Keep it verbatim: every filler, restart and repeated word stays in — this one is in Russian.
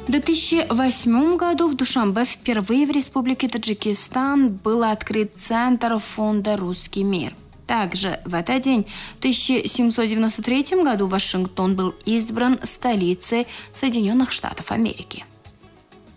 В две тысячи восьмом году в Душанбе впервые в Республике Таджикистан был открыт Центр фонда «Русский мир». Также в этот день, в тысяча семьсот девяносто третьем году, Вашингтон был избран столицей Соединенных Штатов Америки.